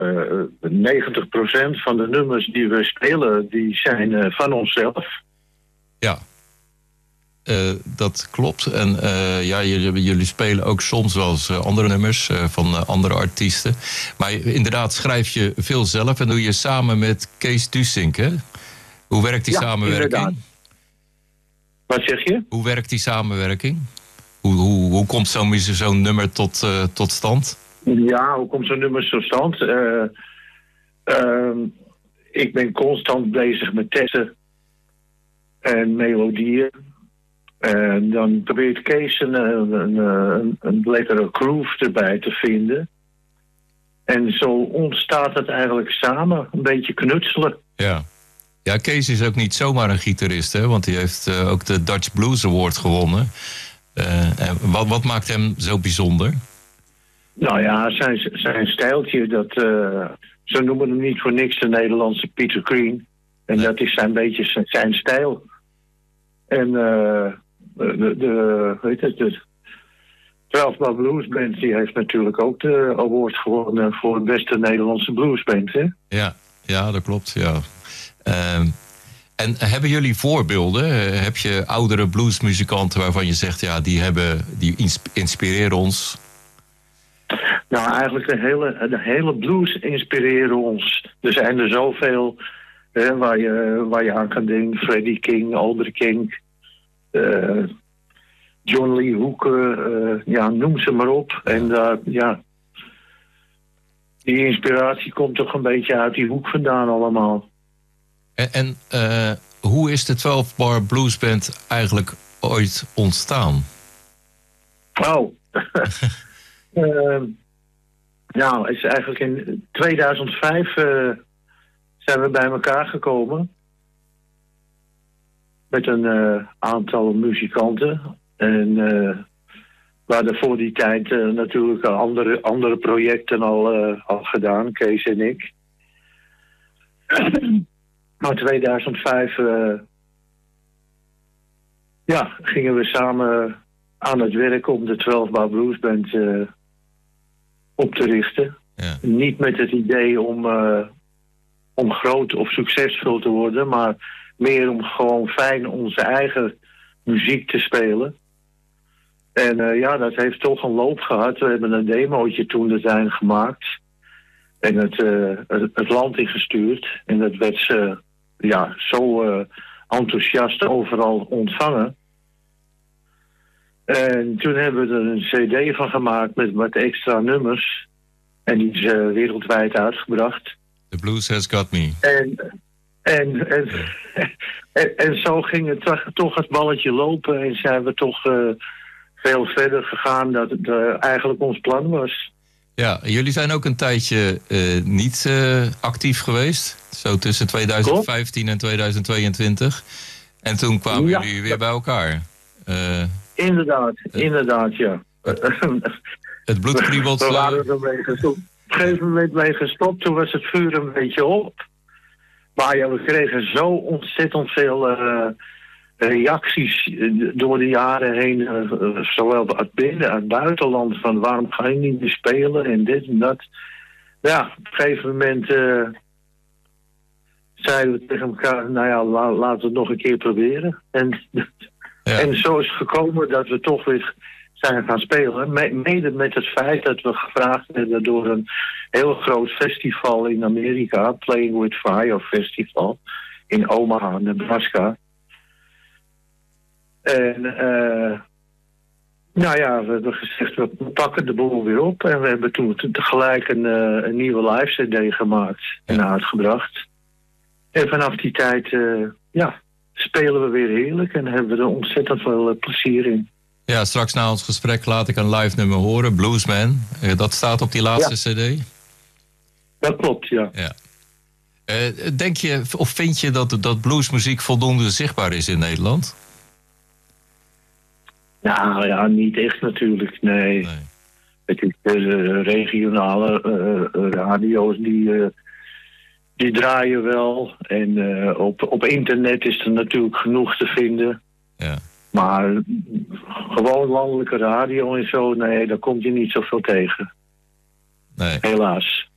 90% van de nummers die we spelen, die zijn van onszelf. Ja, dat klopt. En ja, jullie spelen ook soms wel eens andere nummers van andere artiesten. Maar inderdaad schrijf je veel zelf en doe je samen met Kees Dusink, hè? Hoe werkt die samenwerking? Inderdaad. Wat zeg je? Hoe werkt die samenwerking? Hoe komt zo'n nummer tot stand? Ja, hoe komt zo'n nummer tot stand? Ik ben constant bezig met teksten en melodieën. En dan probeert Kees een lekkere groove erbij te vinden. En zo ontstaat het eigenlijk samen, een beetje knutselen. Ja. Ja, Kees is ook niet zomaar een gitarist, hè? Want hij heeft ook de Dutch Blues Award gewonnen. Wat maakt hem zo bijzonder? Nou ja, zijn stijltje, ze noemen hem niet voor niks de Nederlandse Peter Green. En nee. Dat is een beetje zijn stijl. En de 12 Bar Blues Band, die heeft natuurlijk ook de award gewonnen voor de beste Nederlandse bluesband, hè? Ja, dat klopt, ja. En hebben jullie voorbeelden? Heb je oudere bluesmuzikanten waarvan je zegt, ja, die inspireren ons? Nou, eigenlijk de hele blues inspireren ons. Er zijn er zoveel waar je aan kan denken. Freddie King, Albert King, John Lee Hooker, noem ze maar op. En die inspiratie komt toch een beetje uit die hoek vandaan allemaal. En hoe is de 12 Bar Blues Band eigenlijk ooit ontstaan? Oh, nou, het is eigenlijk in 2005 zijn we bij elkaar gekomen. Met een aantal muzikanten. En we hadden voor die tijd natuurlijk andere projecten al gedaan, Kees en ik. Maar 2005 gingen we samen aan het werk om de 12 Bar Blues Band op te richten. Ja. Niet met het idee om groot of succesvol te worden, maar meer om gewoon fijn onze eigen muziek te spelen. En dat heeft toch een loop gehad. We hebben een demootje toen de zijn gemaakt. En het land ingestuurd. En dat werd zo enthousiast overal ontvangen. En toen hebben we er een cd van gemaakt met wat extra nummers. En die is wereldwijd uitgebracht. The Blues Has Got Me. En zo ging het toch het balletje lopen. En zijn we toch veel verder gegaan dan het eigenlijk ons plan was. Ja, jullie zijn ook een tijdje niet actief geweest. Zo tussen 2015 en 2022. En toen kwamen jullie weer bij elkaar. Inderdaad, ja. Het bloed kriebelt. We waren ermee gestopt. Op een gegeven moment mee gestopt. Toen was het vuur een beetje op. Maar ja, we kregen zo ontzettend veel reacties door de jaren heen. Zowel uit binnen- en buitenland. Van waarom ga je niet meer spelen en dit en dat. Ja, op een gegeven moment zeiden we tegen elkaar, laten we het nog een keer proberen. En zo is het gekomen dat we toch weer zijn gaan spelen. Mede met het feit dat we gevraagd werden door een heel groot festival in Amerika, Playing with Fire Festival, in Omaha, Nebraska. En we hebben gezegd, we pakken de boel weer op. En we hebben toen tegelijk een nieuwe live CD gemaakt en uitgebracht. En vanaf die tijd spelen we weer heerlijk en hebben we er ontzettend veel plezier in. Ja, straks na ons gesprek laat ik een live nummer horen, Bluesman. Dat staat op die laatste CD? Dat klopt, ja. Denk je, of vind je dat bluesmuziek voldoende zichtbaar is in Nederland? Nou ja, niet echt natuurlijk, nee. Het is de regionale radio's die draaien wel. En op internet is er natuurlijk genoeg te vinden. Ja. Maar gewoon landelijke radio en zo, nee, daar kom je niet zoveel tegen. Nee. Helaas.